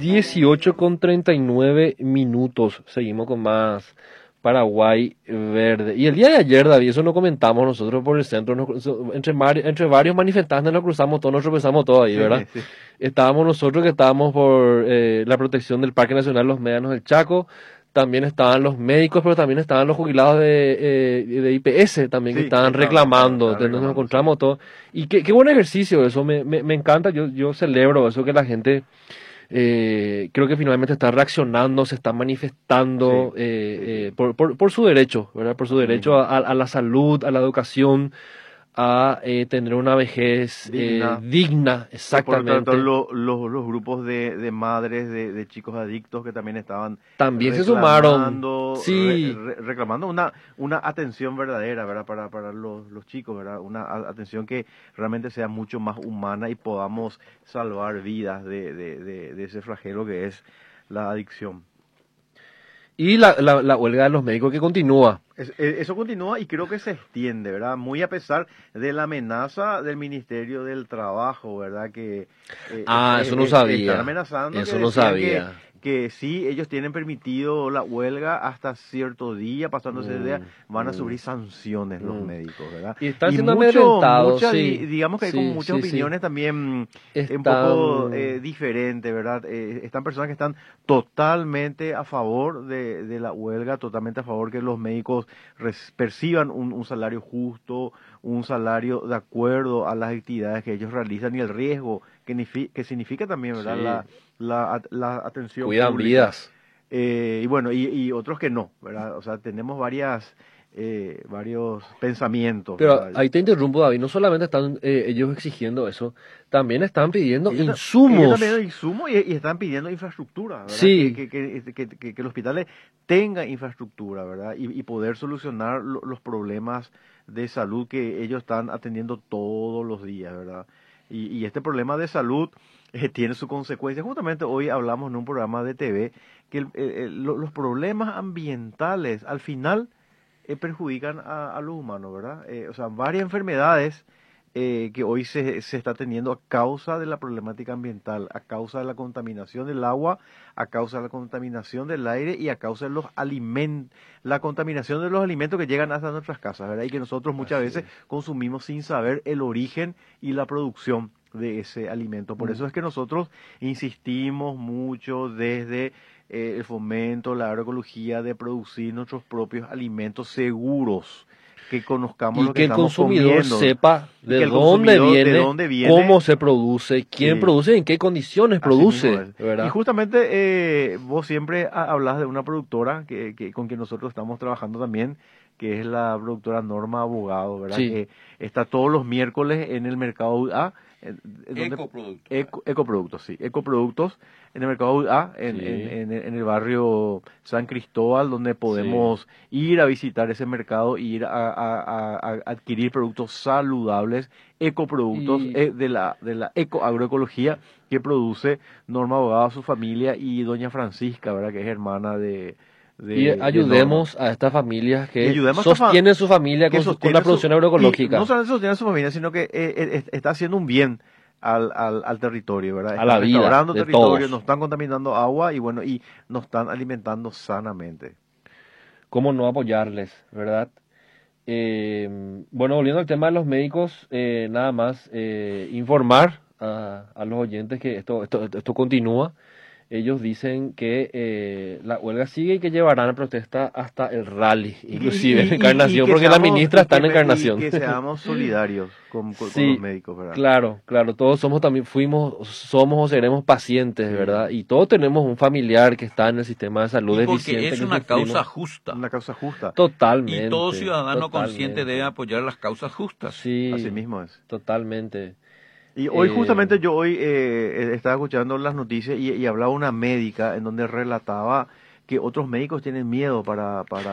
18:39. Seguimos con más Paraguay Verde. Y el día de ayer, David, eso no comentamos nosotros por el centro, entre varios manifestantes nos cruzamos todos, nos tropezamos todos ahí, ¿verdad? Sí. Estábamos nosotros que estábamos por la protección del Parque Nacional Los Médanos del Chaco, también estaban los médicos, pero también estaban los jubilados de IPS también que Sí, estaban reclamando, entonces nos encontramos todos. Y qué buen ejercicio eso, me encanta, yo celebro eso que la gente... creo que finalmente está reaccionando, se está manifestando por su derecho, ¿verdad? Por su derecho a la salud, a la educación, a tener una vejez digna, exactamente. Por lo tanto, los grupos de madres de chicos adictos que también estaban también se sumaron, reclamando una atención verdadera, ¿verdad? Para los chicos, ¿verdad? Una atención que realmente sea mucho más humana y podamos salvar vidas de ese flagelo que es la adicción. Y la huelga de los médicos que continúa. Eso continúa y creo que se extiende, ¿verdad? Muy a pesar de la amenaza del Ministerio del Trabajo, ¿verdad? Que eso no sabía. Están amenazando. Eso no sabía. Que sí, ellos tienen permitido la huelga hasta cierto día, pasándose el día, van a sufrir sanciones los médicos, ¿verdad? Y están siendo amedrentados, digamos que hay con muchas opiniones también un poco diferentes, ¿verdad? Están personas que están totalmente a favor de la huelga, totalmente a favor que los médicos perciban un salario justo, un salario de acuerdo a las actividades que ellos realizan y el riesgo que significa también, ¿verdad? La atención cuidan pública. Vidas. Y bueno, y otros que no, ¿verdad? O sea, tenemos varios pensamientos. Pero ¿verdad? ahí te interrumpo, David, no solamente están ellos exigiendo eso, también están pidiendo insumos. Ellos también insumos y están pidiendo infraestructura, ¿verdad? Sí. Que los hospitales tengan infraestructura, ¿verdad? Y poder solucionar los problemas de salud que ellos están atendiendo todos los días, ¿verdad? Y este problema de salud tiene su consecuencia. Justamente hoy hablamos en un programa de TV que los problemas ambientales al final perjudican a los humanos, ¿verdad? O sea, varias enfermedades que hoy se está teniendo a causa de la problemática ambiental, a causa de la contaminación del agua, a causa de la contaminación del aire y a causa de los alimentos, la contaminación de los alimentos que llegan hasta nuestras casas, ¿verdad? Y que nosotros muchas veces consumimos sin saber el origen y la producción de ese alimento. Por eso es que nosotros insistimos mucho desde el fomento, la agroecología, de producir nuestros propios alimentos seguros, que conozcamos y lo que que el estamos consumidor comiendo, sepa de dónde viene, cómo se produce, quién produce, en qué condiciones produce, ¿verdad? Y justamente vos siempre hablas de una productora con quien nosotros estamos trabajando también, que es la productora Norma Abogado, ¿verdad? Sí. Que está todos los miércoles en el mercado UA. Ecoproductos, sí. Ecoproductos en el mercado UA, en el barrio San Cristóbal, donde podemos ir a visitar ese mercado y ir a adquirir productos saludables, ecoproductos de la agroecología que produce Norma Abogado, su familia y doña Francisca, ¿verdad? Que es hermana y ayudemos a estas familias que sostienen su familia con la producción agroecológica. No solamente sostienen su familia, sino que está haciendo un bien al territorio, ¿verdad? A la vida restaurando de territorio, todos. nos están contaminando agua y bueno, y nos están alimentando sanamente. ¿Cómo no apoyarles, verdad? Bueno, volviendo al tema de los médicos, nada más informar a los oyentes que esto continúa. Ellos dicen que la huelga sigue y que llevarán a protesta hasta el rally, inclusive en Encarnación, porque la ministra está en Encarnación. Y que seamos solidarios con los médicos, ¿verdad? Claro, todos somos o seremos pacientes, ¿verdad? Y todos tenemos un familiar que está en el sistema de salud deficiente. Porque es una causa justa. Una causa justa. Totalmente. Y todo ciudadano consciente debe apoyar las causas justas. Sí, así mismo es. Totalmente. Y hoy justamente yo estaba escuchando las noticias y hablaba una médica en donde relataba que otros médicos tienen miedo para